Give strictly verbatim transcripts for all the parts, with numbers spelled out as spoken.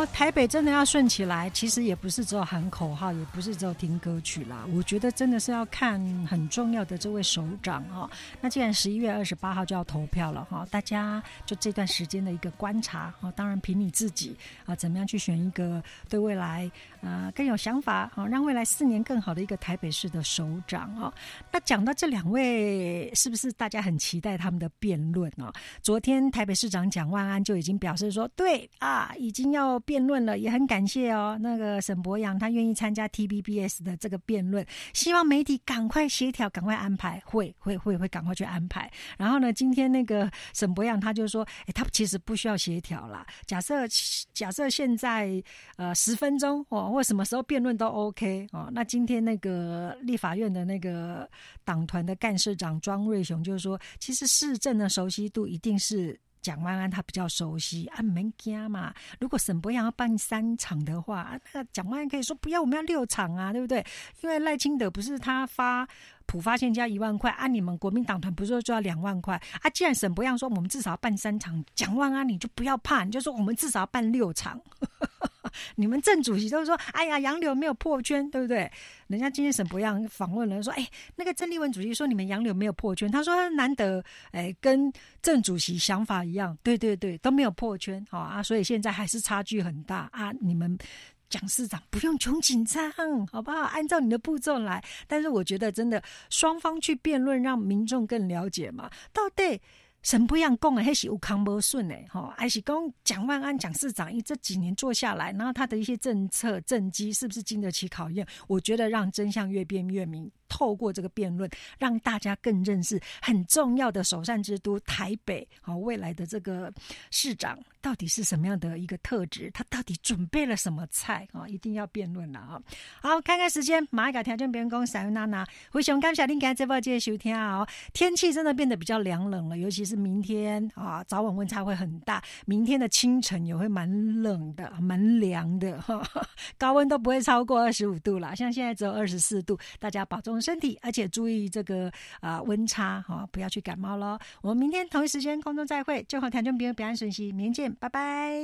哦，台北真的要顺起来，其实也不是只有喊口号，也不是只有听歌曲啦。我觉得真的是要看很重要的这位首长哦。那既然十一月二十八号就要投票了哈，大家就这段时间的一个观察啊，当然凭你自己啊，怎么样去选一个对未来呃更有想法啊，让未来四年更好的一个台北市的首长啊。那讲到这两位，是不是大家很期待他们的辩论啊？昨天台北市长蒋万安就已经表示说，对啊，已经要辩论了，也很感谢哦，那个沈伯洋他愿意参加 T V B S 的这个辩论，希望媒体赶快协调，赶快安排，会会会会赶快去安排。然后呢，今天那个沈伯洋他就说，哎，他其实不需要协调啦，假设假设现在呃十分钟哦，或什么时候辩论都 OK 哦。那今天那个立法院的那个党团的干事长庄瑞雄就是说，其实市政的熟悉度一定是蒋万安他比较熟悉啊，没惊嘛。如果沈伯洋要办三场的话，啊、那蒋万安可以说不要，我们要六场啊，对不对？因为赖清德不是他发普发现加一万块啊，你们国民党团不是说就要两万块啊？既然沈伯洋说我们至少要办三场，蒋万安你就不要怕，你就说我们至少要办六场。你们郑主席都说，哎呀，杨柳没有破圈，对不对？人家今天沈伯洋访问了，说，哎，那个郑丽文主席说你们杨柳没有破圈，他说难得，哎，跟郑主席想法一样，对对对，都没有破圈，好、哦、啊，所以现在还是差距很大啊，你们。蒋市长不用穷紧张，好不好？按照你的步骤来。但是我觉得真的双方去辩论，让民众更了解嘛，到底沈伯洋讲的那是有康无顺的，还是讲蒋万安蒋市长这几年做下来，然后他的一些政策政绩是不是经得起考验？我觉得让真相越辩越明。透过这个辩论，让大家更认识很重要的首善之都台北，好，未来的这个市长到底是什么样的一个特质，他到底准备了什么菜啊？一定要辩论了啊！好，看看时间，马上给条件别人讲撒由娜娜，非常感谢您今天这波接收听啊！天气真的变得比较凉冷了，尤其是明天啊，早晚温差会很大，明天的清晨也会蛮冷的，蛮凉的，哈，高温都不会超过二十五度啦，像现在只有二十四度，大家保重身体，而且注意这个啊、呃、温差哈、哦，不要去感冒咯。我们明天同一时间空中再会，最后听众朋友平安顺心，明天见，拜拜。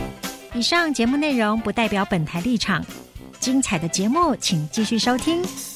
以上节目内容不代表本台立场，精彩的节目请继续收听。